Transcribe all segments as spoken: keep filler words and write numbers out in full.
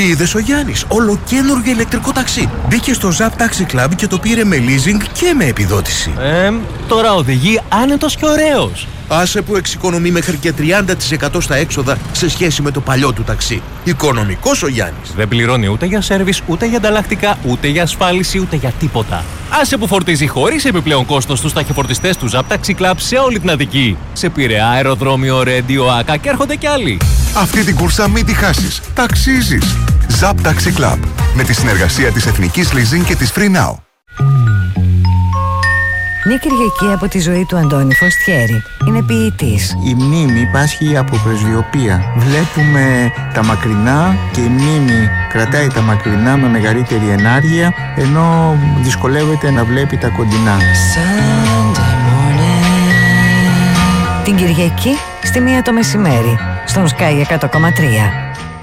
Είδες ο Γιάννης, ολοκαίνουργιο ηλεκτρικό ταξί. Μπήκε στο Zap Taxi Club και το πήρε με leasing και με επιδότηση. Ε, τώρα οδηγεί άνετος και ωραίος. Άσε που εξοικονομεί μέχρι και τριάντα τοις εκατό στα έξοδα σε σχέση με το παλιό του ταξί. Οικονομικός ο Γιάννης. Δεν πληρώνει ούτε για σέρβις, ούτε για ανταλλακτικά, ούτε για ασφάλιση, ούτε για τίποτα. Άσε που φορτίζει χωρίς επιπλέον κόστος στους ταχυφορτιστές του Zap Taxi Club σε όλη την Αττική. Σε Πειραιά, αεροδρόμιο, Ρέντιο, Άκα και έρχονται κι άλλοι. Αυτή την κούρσα μην τη χάσεις. Ταξίζεις. Zap Taxi Club. Με τη συνεργασία της Εθνικής Leasing και της Free Now. Μια Κυριακή από τη ζωή του Αντώνη Φωστιέρη. Είναι ποιητής. Η μνήμη πάσχει από πρεσβειοπία. Βλέπουμε τα μακρινά και η μνήμη κρατάει τα μακρινά με μεγαλύτερη ενάργεια, ενώ δυσκολεύεται να βλέπει τα κοντινά. Την Κυριακή στη μία το μεσημέρι, στον Sky εκατό κόμμα τρία.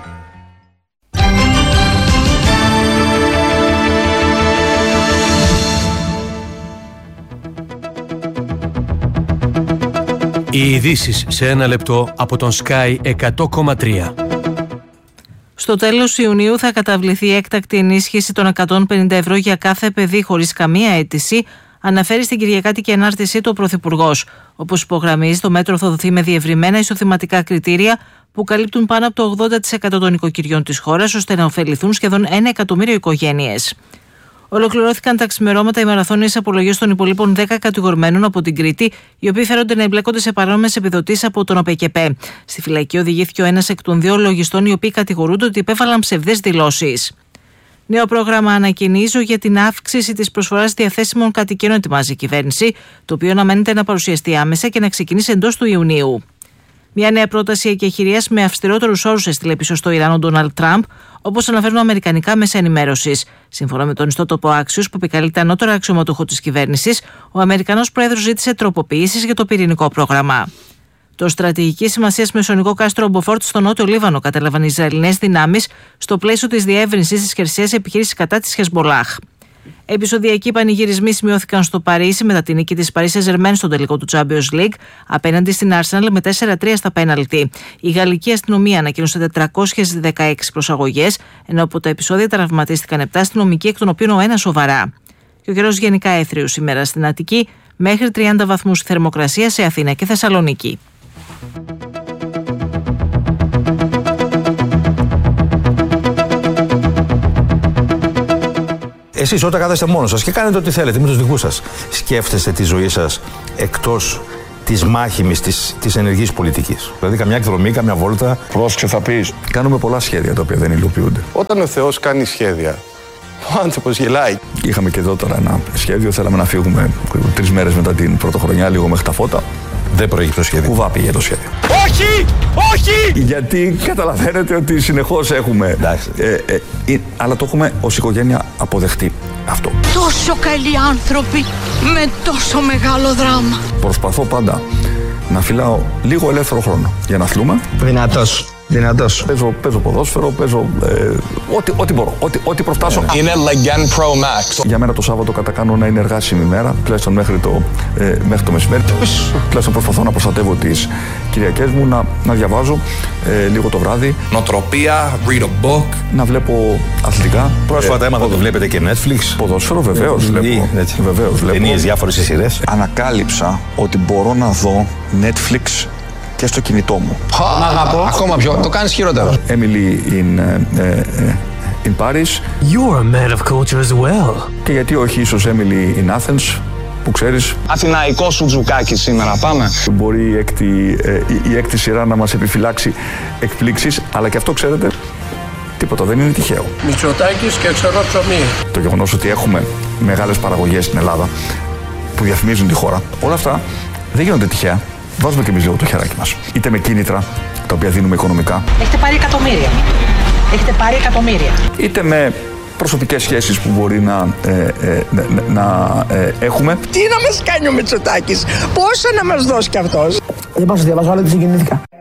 Οι ειδήσεις σε ένα λεπτό από τον Sky εκατό κόμμα τρία. Στο τέλος Ιουνίου θα καταβληθεί έκτακτη ενίσχυση των εκατόν πενήντα ευρώ για κάθε παιδί χωρίς καμία αίτηση, αναφέρει στην Κυριακάτικη ανάρτησή του ο Πρωθυπουργός. Όπως υπογραμμίζει, το μέτρο θα δοθεί με διευρυμένα εισοδηματικά κριτήρια που καλύπτουν πάνω από το ογδόντα τοις εκατό των οικοκυριών της χώρας, ώστε να ωφεληθούν σχεδόν ένα εκατομμύριο οικογένειες. Ολοκληρώθηκαν τα ξημερώματα οι μαραθώνιες απολογίες των υπολείπων δέκα κατηγορουμένων από την Κρήτη, οι οποίοι φέρονται να εμπλέκονται σε παράνομες επιδοτήσεις από τον ΟΠΕΚΕΠΕ. Στη φυλακή οδηγήθηκε ο ένας εκ των δύο λογιστών, οι οποίοι κατηγορούνται ότι υπέβαλαν ψευδές δηλώσεις. Νέο πρόγραμμα ανακοινίζω για την αύξηση της προσφοράς διαθέσιμων κατοικίων ετοιμάζει η κυβέρνηση, το οποίο αναμένεται να παρουσιαστεί άμεσα και να ξεκινήσει εντός του Ιουνίου. Μια νέα πρόταση εκεχηρίας με αυστηρότερους όρους έστειλε πίσω στο Ιράν ο Ντόναλντ Τραμπ, όπως αναφέρουν αμερικανικά μέσα ενημέρωσης. Σύμφωνα με τον ιστότοπο Axios, που επικαλείται ανώτερο αξιωματούχο της κυβέρνησης, ο Αμερικανός πρόεδρος ζήτησε τροποποιήσεις για το πυρηνικό πρόγραμμα. Το στρατηγική σημασία μεσονικό κάστρο Μποφόρτ στο νότιο Λίβανο κατέλαβαν οι Ισραηλινές δυνάμεις στο πλαίσιο της διεύρυνσης της χερσαίας επιχείρησης κατά της Χεσμολάχ. Επεισοδιακοί πανηγυρισμοί σημειώθηκαν στο Παρίσι μετά την νίκη της Παρί Σεν-Ζερμέν στον τελικό του Champions League απέναντι στην Arsenal με τέσσερα τρία στα πέναλτι. Η γαλλική αστυνομία ανακοίνωσε τετρακόσιες δεκαέξι προσαγωγές, ενώ από τα επεισόδια τραυματίστηκαν επτά αστυνομικοί, εκ των οποίων ο ένας σοβαρά. Και ο καιρός γενικά έθριος σήμερα στην Αττική, μέχρι τριάντα βαθμούς θερμοκρασία σε Αθήνα και Θεσσαλονίκη. Εσείς όταν κάθεστε μόνος σας και κάνετε ό,τι θέλετε με τους δικούς σας, σκέφτεστε τη ζωή σας εκτός της μάχημης, της, της ενεργής πολιτικής? Δηλαδή καμιά εκδρομή, καμιά βόλτα. Πρόσεξε θα πεις. Κάνουμε πολλά σχέδια τα οποία δεν υλοποιούνται. Όταν ο Θεός κάνει σχέδια, ο άνθρωπος γελάει. Είχαμε και εδώ τώρα ένα σχέδιο, θέλαμε να φύγουμε τρεις μέρες μετά την πρωτοχρονιά, λίγο μέχρι τα φώτα. Δεν προήγησε το σχέδιο. Κουβά πήγε το σχέδιο. Όχι! Όχι! Γιατί καταλαβαίνετε ότι συνεχώς έχουμε. Ε, ε, ε, αλλά το έχουμε ως οικογένεια αποδεχτεί αυτό. Τόσο καλοί άνθρωποι με τόσο μεγάλο δράμα. Προσπαθώ πάντα να φυλάω λίγο ελεύθερο χρόνο για να αθλούμε. Δυνατός. Δυνατός. Παίζω, παίζω ποδόσφαιρο, παίζω ε, ό,τι, ό,τι μπορώ, ό,τι, ό,τι προφτάσω. Είναι Legend Pro Max. Για μένα το Σάββατο κατακάνω να είναι εργάσιμη μέρα, τουλάχιστον μέχρι το, ε, μέχρι το μεσημέρι. Τουλάχιστον προσπαθώ να προστατεύω τις Κυριακές μου, να, να διαβάζω ε, λίγο το βράδυ. Νοτροπία, read a book. Να βλέπω αθλητικά. Πρόσφατα έμαθα ότι βλέπετε και Netflix. Ποδόσφαιρο, βεβαίως βλέπω. Βεβαίως βλέπω. Ταινίες, διάφορες σειρές. Ανακάλυψα ότι μπορώ να δω Netflix και στο κινητό μου. Μ' αγαπώ. Ακόμα πιο. Το κάνεις χειρότερο. Emily in, uh, uh, in Paris. You're a man of culture as well. Και γιατί όχι ίσως Emily in Athens, που ξέρεις. Αθηναϊκό Σουτζουκάκι σήμερα, πάμε. Μπορεί η έκτη, ε, η, η έκτη σειρά να μας επιφυλάξει εκπλήξεις, αλλά και αυτό ξέρετε, τίποτα δεν είναι τυχαίο. Μητσοτάκης και ξερό ψωμί. Το γεγονός ότι έχουμε μεγάλες παραγωγές στην Ελλάδα που διαφημίζουν τη χώρα, όλα αυτά δεν γίνονται τυχαία. Βάζουμε και εμείς λίγο το χεράκι μας. Είτε με κίνητρα, τα οποία δίνουμε οικονομικά. Έχετε πάρει εκατομμύρια. Έχετε πάρει εκατομμύρια. Είτε με προσωπικές σχέσεις που μπορεί να, ε, ε, να, να ε, έχουμε. Τι να μας κάνει ο Μητσοτάκης, πόσο να μας δώσει κι αυτός. Δεν πάω στο διαβάζω, αλλά δεν συγκινήθηκα.